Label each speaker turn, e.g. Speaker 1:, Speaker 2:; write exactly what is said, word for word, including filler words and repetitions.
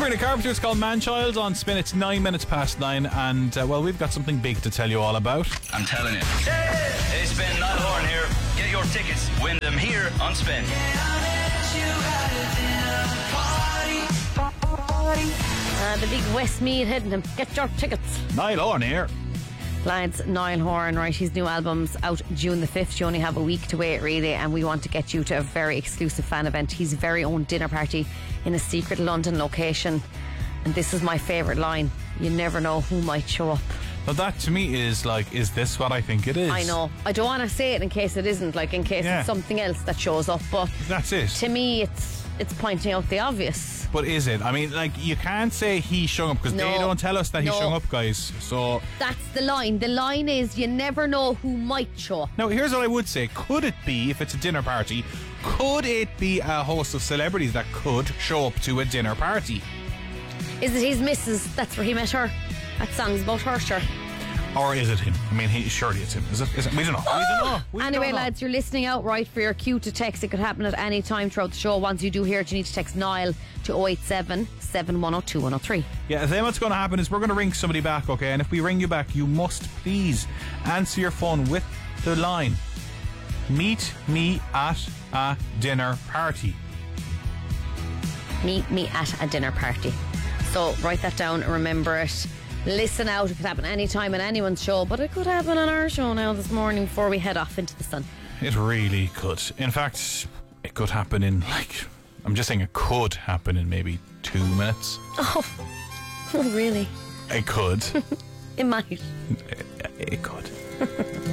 Speaker 1: Sabrina Carpenter, it's called Man-Child on Spin. It's nine minutes past nine, and uh, well, we've got something big to tell you all about.
Speaker 2: I'm telling you. Hey, Spin, Niall Horan here. Get your tickets. Win them here on Spin.
Speaker 3: Uh, the big Westmead Hidden. Get your tickets.
Speaker 1: Niall Horan here.
Speaker 3: Lads, Niall Horan, right, his new album's out June the fifth. You only have a week to wait, really, and we want to get you to a very exclusive fan event, his very own dinner party in a secret London location. And this is my favourite line: you never know who might show up.
Speaker 1: Now that to me is like, is this what I think it is?
Speaker 3: I know. I don't want to say it in case it isn't, like in case
Speaker 1: Yeah.
Speaker 3: it's something else that shows up, but
Speaker 1: That's it.
Speaker 3: to me it's it's pointing out the obvious.
Speaker 1: But is it? I mean, like, you can't say he shung up because
Speaker 3: No.
Speaker 1: they don't tell us that he
Speaker 3: No.
Speaker 1: shung up, guys. So
Speaker 3: That's the line. The line is you never know who might show up.
Speaker 1: now here's what I would say. Could it be, if it's a dinner party, could it be a host of celebrities that could show up to a dinner party?
Speaker 3: Is it his missus? That's where he met her. That song's about her, sure.
Speaker 1: Or is it him? I mean, he, surely it's him. Is it? Is it? We don't know. We don't know. We
Speaker 3: Anyway,
Speaker 1: don't know.
Speaker 3: lads, you're listening out right for your cue to text. It could happen at any time throughout the show. Once you do hear it, you need to text Niall to oh eight seven, seven one oh two, one oh three.
Speaker 1: Yeah, then what's going to happen is we're going to ring somebody back, okay? And if we ring you back, you must please answer your phone with the line: meet me at a dinner party.
Speaker 3: Meet me at a dinner party. So write that down and remember it. Listen out. It could happen any time in anyone's show, but it could happen on our show now this morning before we head off into the sun.
Speaker 1: It really could. In fact, it could happen in, like, I'm just saying it could happen in maybe two minutes.
Speaker 3: Oh, oh really?
Speaker 1: It could.
Speaker 3: It might.
Speaker 1: It could.